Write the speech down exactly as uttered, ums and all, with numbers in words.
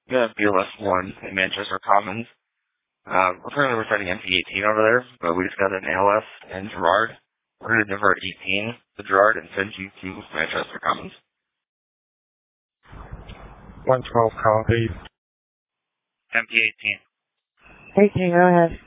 We have B L S one in Manchester Commons. Uh, we're currently reciting M P eighteen over there, but we just got an A L S in Gerard. We're going to divert eighteen to Gerard and send you to Manchester Commons. one twelve, call, please. M P eighteen. eighteen, go ahead.